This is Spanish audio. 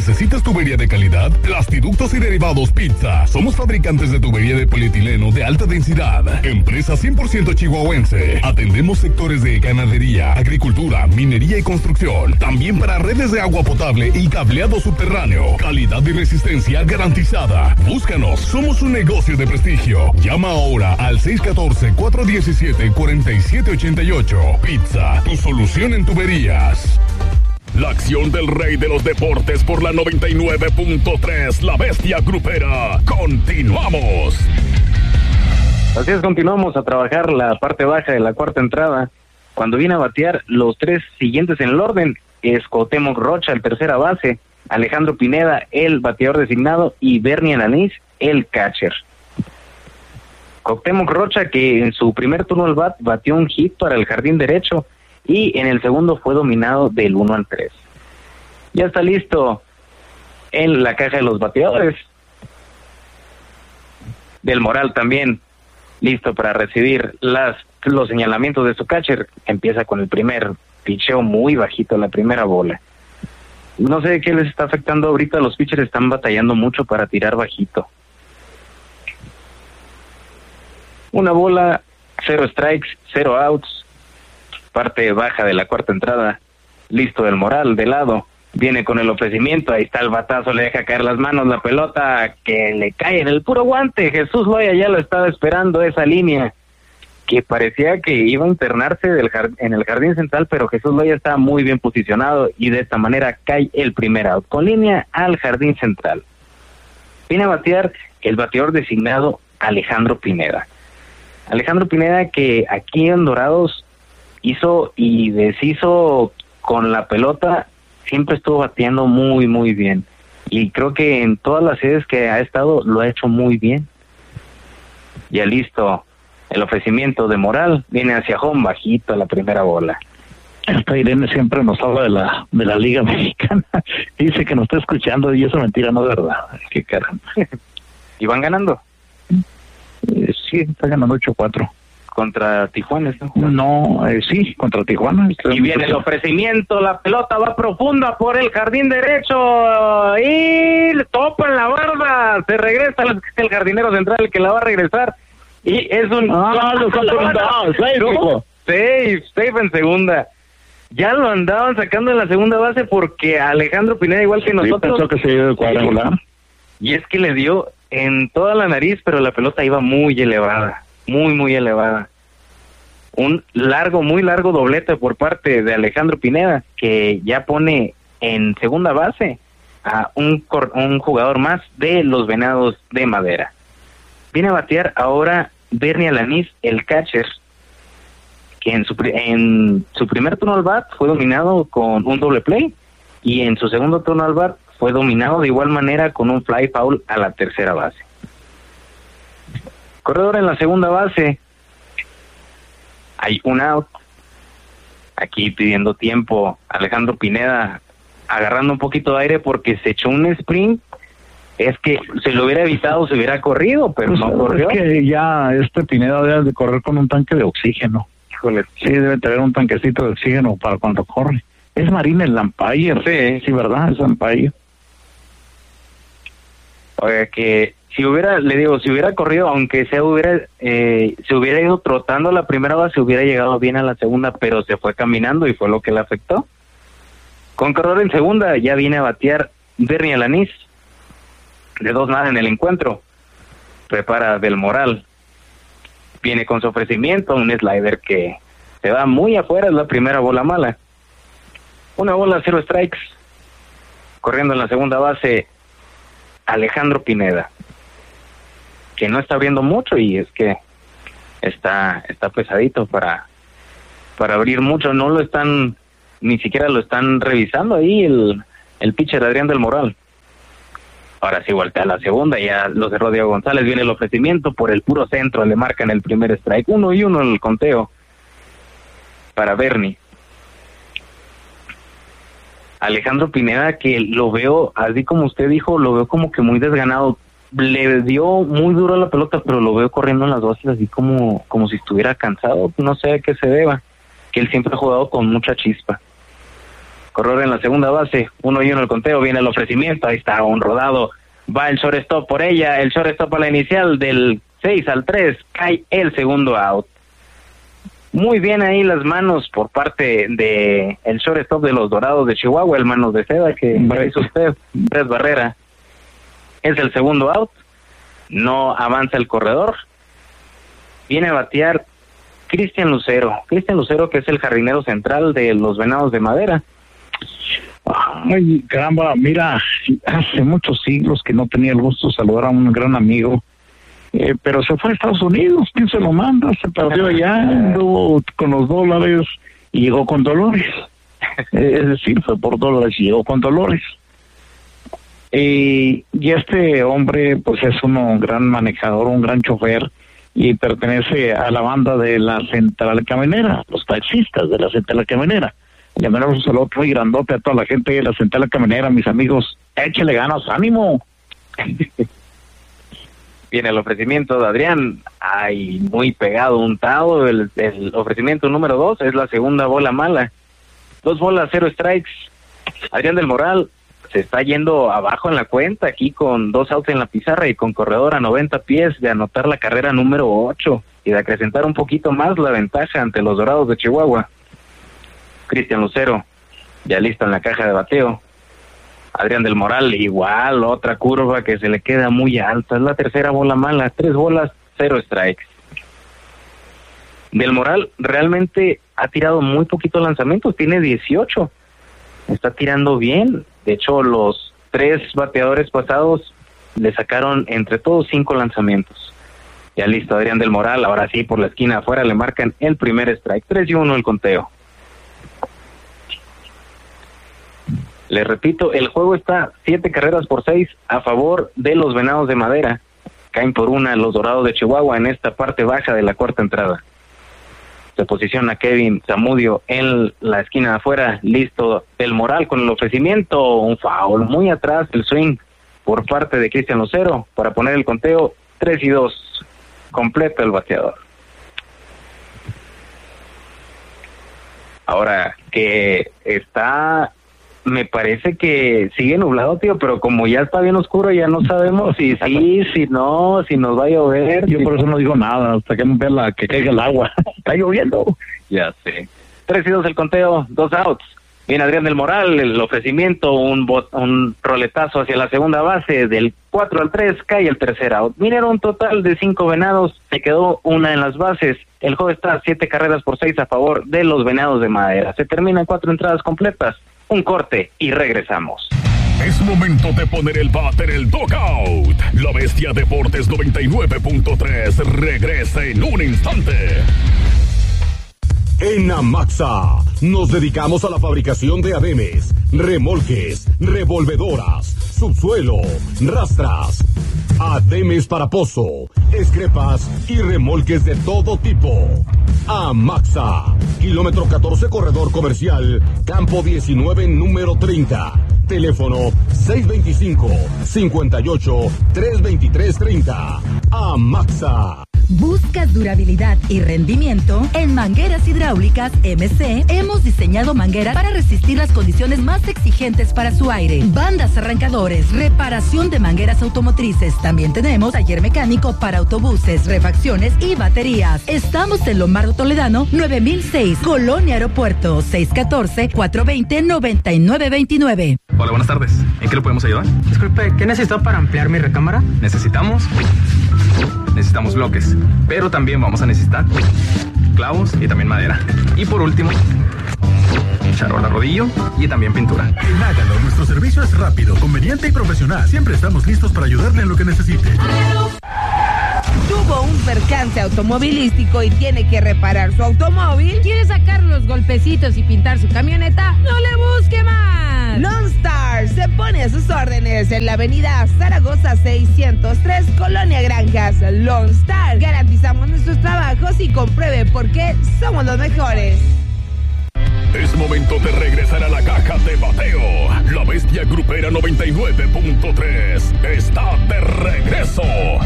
¿Necesitas tubería de calidad? Plastiductos y derivados Pizza. Somos fabricantes de tubería de polietileno de alta densidad. Empresa 100% chihuahuense. Atendemos sectores de ganadería, agricultura, minería y construcción. También para redes de agua potable y cableado subterráneo. Calidad y resistencia garantizada. Búscanos. Somos un negocio de prestigio. Llama ahora al 614-417-4788. Pizza, tu solución en tuberías. La acción del rey de los deportes por la 99.3, La Bestia Grupera. Continuamos. Así es, continuamos a trabajar la parte baja de la cuarta entrada. Cuando viene a batear, los tres siguientes en el orden es Cuauhtémoc Rocha, el tercera base, Alejandro Pineda, el bateador designado, y Bernie Alanis, el catcher. Cuauhtémoc Rocha, que en su primer turno al bat batió un hit para el jardín derecho, y en el segundo fue dominado del 1 al 3. Ya está listo en la caja de los bateadores. Del Moral también listo para recibir los señalamientos de su catcher. Empieza con el primer picheo muy bajito, la primera bola. No sé qué les está afectando ahorita, los pitchers están batallando mucho para tirar bajito. Una bola, 0 strikes, 0 outs. Parte baja de la cuarta entrada, listo del Moral, de lado, viene con el ofrecimiento, ahí está el batazo, le deja caer las manos, la pelota que le cae en el puro guante. Jesús Loya ya lo estaba esperando, esa línea que parecía que iba a internarse en el jardín central, pero Jesús Loya estaba muy bien posicionado y de esta manera cae el primer out, con línea al jardín central. Viene a batear el bateador designado Alejandro Pineda. Alejandro Pineda, que aquí en Dorados hizo y deshizo con la pelota, siempre estuvo bateando muy muy bien, y creo que en todas las series que ha estado lo ha hecho muy bien. Ya listo el ofrecimiento de Moral, viene hacia home, bajito la primera bola. Esta Irene siempre nos habla de la Liga Mexicana, dice que nos está escuchando y eso es mentira, no es verdad. Qué caramba. ¿Y van ganando? Sí, está ganando 8-4. Contra Tijuana están jugando. No, sí, contra Tijuana. Y viene el ofrecimiento, la pelota va profunda por el jardín derecho y le topa en la barda, se regresa el jardinero central que la va a regresar y es un safe en segunda. Ya lo andaban sacando en la segunda base porque Alejandro Pineda, igual que nosotros, pensó que se dio de cuadrangular. Y es que le dio en toda la nariz, pero la pelota iba muy elevada. Muy elevada. Un muy largo doblete por parte de Alejandro Pineda, que ya pone en segunda base a un jugador más de los Venados de Madera. Viene a batear ahora Bernie Alanis, el catcher, que en su primer turno al bat fue dominado con un doble play, y en su segundo turno al bat fue dominado de igual manera con un fly foul a la tercera base. Corredor en la segunda base, hay un out. Aquí pidiendo tiempo Alejandro Pineda, agarrando un poquito de aire porque se echó un sprint. Es que se lo hubiera evitado, se hubiera corrido, pero no corrió. Es que ya Pineda debe de correr con un tanque de oxígeno. Híjole. Sí, debe tener un tanquecito de oxígeno para cuando corre. Es Marina el umpire. Sí, ¿verdad? Es umpire. Oiga, que si hubiera corrido, aunque se hubiera ido trotando la primera base, hubiera llegado bien a la segunda, pero se fue caminando y fue lo que le afectó. Con corredor en segunda, ya viene a batear Bernie Alanis, de 2-0 en el encuentro. Prepara del Moral, viene con su ofrecimiento, un slider que se va muy afuera, es la primera bola mala. Una bola, 0 strikes. Corriendo en la segunda base, Alejandro Pineda, que no está abriendo mucho, y es que está pesadito para abrir mucho. No lo están, ni siquiera lo están revisando ahí el pitcher Adrián del Moral. Ahora sí voltea a la segunda, ya lo cerró Diego González, viene el ofrecimiento por el puro centro, le marcan el primer strike, 1-1 el conteo para Bernie. Alejandro Pineda, que lo veo, así como usted dijo, lo veo como que muy desganado. Le dio muy duro a la pelota, pero lo veo corriendo en las bases así como si estuviera cansado. No sé a qué se deba, que él siempre ha jugado con mucha chispa. Corredor en la segunda base, 1-1 el conteo, viene el ofrecimiento, ahí está un rodado, va el shortstop por ella, el shortstop a la inicial del 6-3, cae el segundo out. Muy bien ahí las manos por parte de el shortstop de los Dorados de Chihuahua, el manos de seda que hizo usted, Brett Barrera. Es el segundo out, no avanza el corredor, viene a batear Cristian Lucero, que es el jardinero central de los Venados de Madera. Ay, caramba, mira, hace muchos siglos que no tenía el gusto de saludar a un gran amigo, pero se fue a Estados Unidos. ¿Quién se lo manda? Se perdió allá, anduvo con los dólares y llegó con dolores. Es decir, fue por dólares y llegó con dolores. Y este hombre, pues es un gran manejador, un gran chofer, y pertenece a la banda de la Central Camionera, los taxistas de la Central Camionera. Le mandamos un saludo muy grandote a toda la gente de la Central Camionera, mis amigos. Échele ganas, ánimo. Viene el ofrecimiento de Adrián, hay muy pegado, untado, el ofrecimiento número 2, es la segunda bola mala. 2 bolas, 0 strikes. Adrián del Moral se está yendo abajo en la cuenta, aquí con 2 outs en la pizarra y con corredor a 90 pies de anotar la carrera número 8 y de acrecentar un poquito más la ventaja ante los Dorados de Chihuahua. Cristian Lucero, ya listo en la caja de bateo. Adrián del Moral, igual, otra curva que se le queda muy alta, es la tercera bola mala, 3 bolas, 0 strikes. Del Moral realmente ha tirado muy poquitos lanzamientos, tiene 18, está tirando bien, de hecho los 3 bateadores pasados le sacaron entre todos 5 lanzamientos. Ya listo Adrián del Moral, ahora sí por la esquina afuera le marcan el primer strike, 3-1 el conteo. Les repito, el juego está 7 carreras por 6 a favor de los Venados de Madera. Caen por una los Dorados de Chihuahua en esta parte baja de la cuarta entrada. Se posiciona Kevin Zamudio en la esquina de afuera, listo del Moral con el ofrecimiento, un foul muy atrás, el swing por parte de Cristian Lucero para poner el conteo 3-2, completo el bateador. Ahora que está... Me parece que sigue nublado, tío, pero como ya está bien oscuro, ya no sabemos si sí, si no, si nos va a llover. Yo por eso no digo nada, hasta que vea que caiga el agua. Está lloviendo. Ya sé. 3-2 el conteo, 2 outs. Viene Adrián del Moral, el ofrecimiento, un roletazo hacia la segunda base, del 4-3, cae el tercer out. Vinieron un total de 5 Venados, se quedó una en las bases. El juego está 7 carreras por 6 a favor de los Venados de Madera. Se terminan 4 entradas completas. Un corte y regresamos. Es momento de poner el bat en el dugout. La Bestia Deportes 99.3 regresa en un instante. En Amaxa nos dedicamos a la fabricación de ademes, remolques, revolvedoras, subsuelo, rastras, ademes para pozo, escrepas y remolques de todo tipo. Amaxa, kilómetro 14, corredor comercial, campo 19, número 30. Teléfono 625-58-323-30. Amaxa. ¿Buscas durabilidad y rendimiento? En Mangueras Hidráulicas MC hemos diseñado mangueras para resistir las condiciones más exigentes para su aire. Bandas arrancadores, reparación de mangueras automotrices. También tenemos taller mecánico para autobuses, refacciones y baterías. Estamos en Lombardo Toledano, 9006, Colonia Aeropuerto, 614-420-9929. Hola, buenas tardes. ¿En qué le podemos ayudar? Disculpe, ¿qué necesito para ampliar mi recámara? Necesitamos bloques, pero también vamos a necesitar clavos y también madera. Y por último, charola rodillo y también pintura. En Hágalo, nuestro servicio es rápido, conveniente y profesional. Siempre estamos listos para ayudarle en lo que necesite. Tuvo un percance automovilístico y tiene que reparar su automóvil. ¿Quiere sacar los golpecitos y pintar su camioneta? ¡No le busque más! Lone Star se pone a sus órdenes en la avenida Zaragoza 603, Colonia Granjas. Lone Star, garantizamos nuestros trabajos y compruebe por qué somos los mejores. Es momento de regresar a la caja de bateo. La Bestia Grupera 99.3 está de regreso.